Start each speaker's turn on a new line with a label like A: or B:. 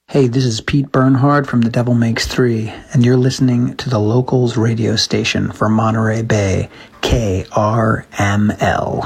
A: Hey, this is Pete Bernhard from The Devil Makes Three, and you're listening to the Locals radio station for Monterey Bay, KRML.